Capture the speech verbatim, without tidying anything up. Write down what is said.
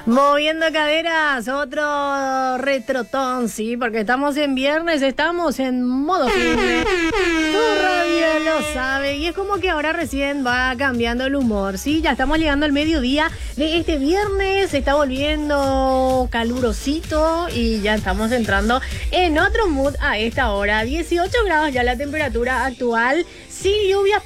Moviendo caderas, otro retrotón, sí, porque estamos en viernes, estamos en modo firme. Tu radio lo sabe, y es como que ahora recién va cambiando el humor, sí, ya estamos llegando al mediodía de este viernes, se está volviendo calurosito y ya estamos entrando en otro mood a esta hora. dieciocho grados ya la temperatura actual, sin lluvias